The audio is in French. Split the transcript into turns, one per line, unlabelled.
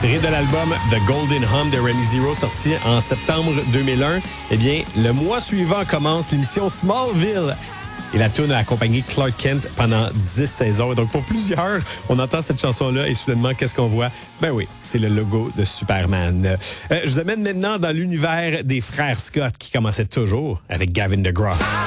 Tiré de l'album The Golden Hum de Remy Zero, sorti en septembre 2001, eh bien, le mois suivant commence l'émission Smallville. Et la tune a accompagné Clark Kent pendant 10 saisons. Et donc, pour plusieurs, on entend cette chanson-là et soudainement, qu'est-ce qu'on voit? Ben oui, c'est le logo de Superman. Je vous amène maintenant dans l'univers des frères Scott qui commençait toujours avec Gavin DeGraw.